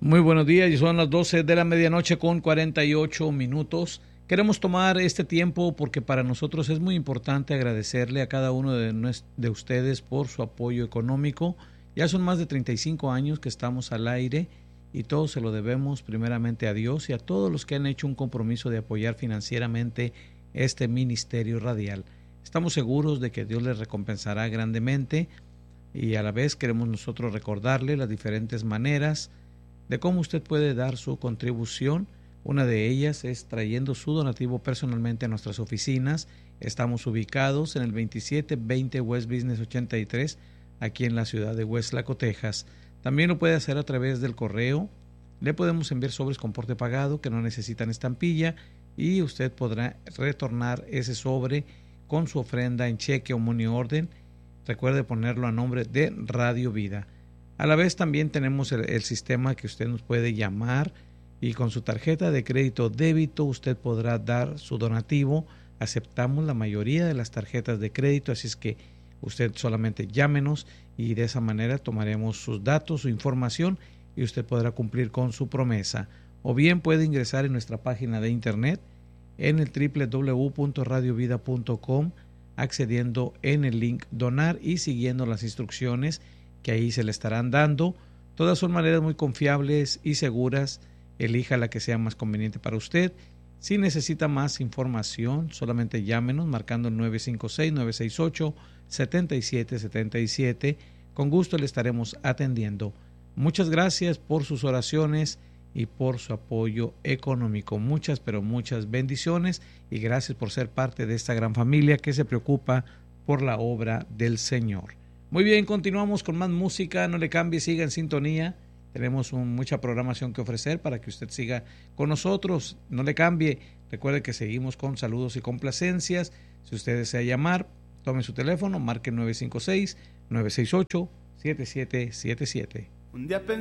Muy buenos días, y son las 12 de la medianoche con 48 minutos. Queremos tomar este tiempo porque para nosotros es muy importante agradecerle a cada uno de ustedes por su apoyo económico. Ya son más de 35 años que estamos al aire y todo se lo debemos primeramente a Dios y a todos los que han hecho un compromiso de apoyar financieramente este ministerio radial. Estamos seguros de que Dios les recompensará grandemente y a la vez queremos nosotros recordarle las diferentes maneras de cómo usted puede dar su contribución. Una de ellas es trayendo su donativo personalmente a nuestras oficinas. Estamos ubicados en el 2720 West Business 83, aquí en la ciudad de Westlaco, Texas. También lo puede hacer a través del correo. Le podemos enviar sobres con porte pagado que no necesitan estampilla y usted podrá retornar ese sobre con su ofrenda en cheque o money order. Recuerde ponerlo a nombre de Radio Vida. A la vez también tenemos el sistema que usted nos puede llamar y con su tarjeta de crédito o débito usted podrá dar su donativo. Aceptamos la mayoría de las tarjetas de crédito, así es que usted solamente llámenos y de esa manera tomaremos sus datos, su información y usted podrá cumplir con su promesa. O bien puede ingresar en nuestra página de internet en el www.radiovida.com, accediendo en el link donar y siguiendo las instrucciones que ahí se le estarán dando. Todas son maneras muy confiables y seguras. Elija la que sea más conveniente para usted. Si necesita más información, solamente llámenos marcando el 956-968-7777. Con gusto le estaremos atendiendo. Muchas gracias por sus oraciones y por su apoyo económico. Muchas, pero muchas bendiciones y gracias por ser parte de esta gran familia que se preocupa por la obra del Señor. Muy bien, continuamos con más música. No le cambie, siga en sintonía. Tenemos mucha programación que ofrecer para que usted siga con nosotros. No le cambie. Recuerde que seguimos con saludos y complacencias. Si usted desea llamar, tome su teléfono, marque 956-968-7777. Un día